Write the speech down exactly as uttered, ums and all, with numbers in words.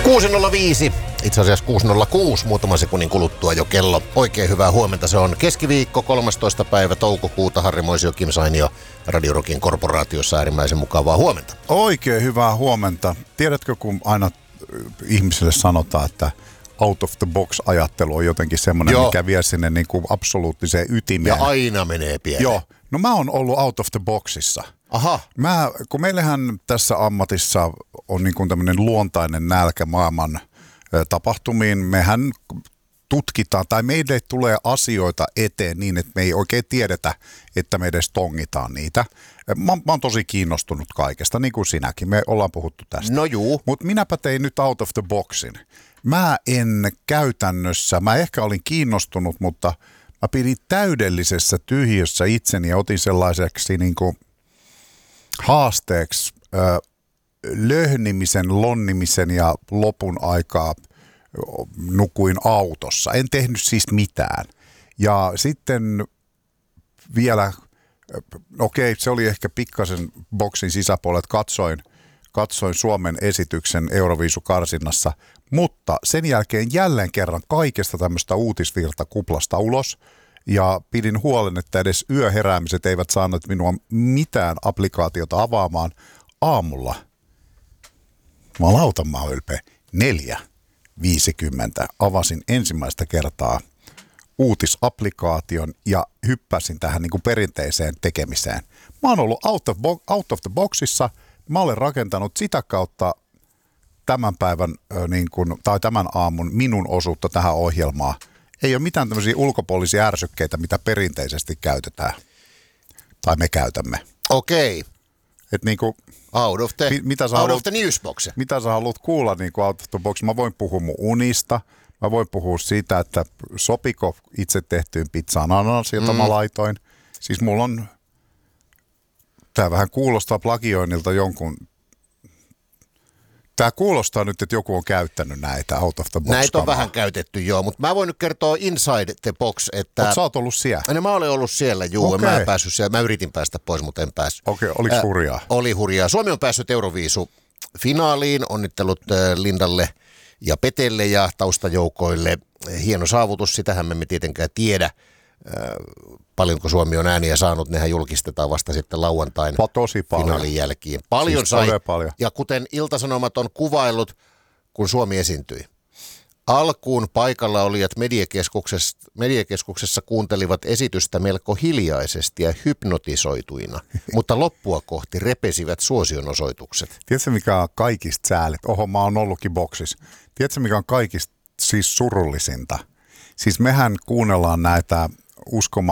kuusi nolla viisi, itse asiassa kuusi nolla kuusi, muutaman sekunnin kuluttua jo kello. Oikein hyvää huomenta, se on keskiviikko, kolmastoista päivä toukokuuta. Harri Moisio, Kim Sainio, Radio Rockin korporaatiossa, äärimmäisen mukavaa huomenta. Oikein hyvää huomenta. Tiedätkö, kun aina ihmisille sanotaan, että out of the box ajattelu on jotenkin semmoinen, Joo. mikä vie sinne niin kuin absoluuttiseen ytimeen. Ja aina menee pieleen. Joo. No mä oon ollut out of the boxissa. Aha. Mä, kun meillähän tässä ammatissa on niin kuin tämmöinen luontainen nälkä maailman tapahtumiin, mehän tutkitaan tai meille tulee asioita eteen niin, että me ei oikein tiedetä, että me edes tongitaan niitä. Mä, mä oon tosi kiinnostunut kaikesta, niin kuin sinäkin. Me ollaan puhuttu tästä. No juu. Mutta minäpä tein nyt out of the boxin. Mä en käytännössä, mä ehkä olin kiinnostunut, mutta mä pidin täydellisessä tyhjössä itseni ja otin sellaiseksi niin kuin haasteeksi ö, löhnimisen, lonnimisen ja lopun aikaa nukuin autossa. En tehnyt siis mitään. Ja sitten vielä, okei, se oli ehkä pikkasen boksin sisäpuolet, katsoin, katsoin Suomen esityksen Euroviisukarsinnassa, mutta sen jälkeen jälleen kerran kaikesta tämmöistä uutisvirta kuplasta ulos ja pidin huolen, että edes yöheräämiset eivät saaneet minua mitään applikaatiota avaamaan aamulla. Mä lautan, mä oon ylpeä. Neljä. viisikymmentä avasin ensimmäistä kertaa uutisapplikaation ja hyppäsin tähän niin kuin perinteiseen tekemiseen. Mä oon ollut out of, bo- out of the boxissa. Mä olen rakentanut sitä kautta tämän päivän niin kuin, tai tämän aamun minun osuutta tähän ohjelmaan. Ei ole mitään tämmöisiä ulkopuolisia ärsykkeitä, mitä perinteisesti käytetään. Tai me käytämme. Okei. Et niinku, out of the, mi, mitä out haluat, of the newsbox. Mitä sä haluat kuulla niinku out of the box? Mä voin puhua mun unista. Mä voin puhua siitä, että sopiko itse tehtyyn pizzaan ananas, jota mm. mä laitoin. Siis mulla on, tää vähän kuulostaa plagioinnilta jonkun. Tää kuulostaa nyt, että joku on käyttänyt näitä out of the box. Näitä on vähän käytetty, joo, mutta mä voin nyt kertoa inside the box, että... Oot sä oot ollut siellä? No, mä olen ollut siellä, juu, okay. Mä en päässyt siellä. Mä yritin päästä pois, mutta en päässyt. Okei, okay, oliko äh, hurjaa? Oli hurjaa. Suomi on päässyt Euroviisu-finaaliin, onnittelut äh, Lindalle ja Petelle ja taustajoukoille. Hieno saavutus, sitähän me emme tietenkään tiedä. Äh, paljonko Suomi on ääniä saanut, nehän julkistetaan vasta sitten lauantain tosi paljon. Finaalin jälkeen. Paljon siis sai, paljon. Ja kuten Ilta-Sanomat on kuvaillut, kun Suomi esiintyi. Alkuun paikalla olijat mediakeskuksessa, mediakeskuksessa kuuntelivat esitystä melko hiljaisesti ja hypnotisoituina, mutta loppua kohti repesivät suosionosoitukset. Tiedätkö, mikä on kaikista säälit? Oho, mä oon ollutkin boksissa. Tiedätkö, mikä on kaikista siis surullisinta? Siis mehän kuunnellaan näitä uskoma